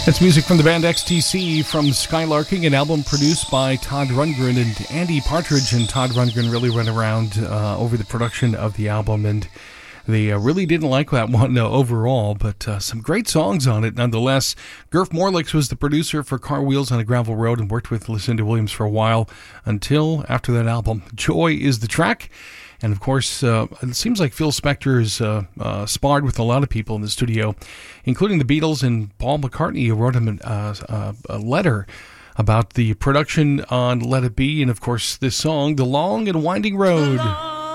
It's music from the band XTC from Skylarking, an album produced by Todd Rundgren, and Andy Partridge and Todd Rundgren really went around over the production of the album, and they really didn't like that one overall, but some great songs on it nonetheless. Gurf Morlix was the producer for Car Wheels on a Gravel Road and worked with Lucinda Williams for a while until after that album. Joy is the track. And, of course, it seems like Phil Spector has sparred with a lot of people in the studio, including the Beatles and Paul McCartney, who wrote him a letter about the production on Let It Be and, of course, this song, The Long and Winding Road.